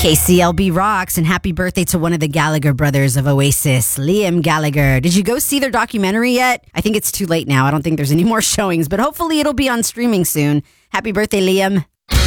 KCLB rocks, and happy birthday to one of the Gallagher brothers of Oasis, Liam Gallagher. Did you go see their documentary yet? I think it's too late now. I don't think there's any more showings, but hopefully it'll be on streaming soon. Happy birthday, Liam.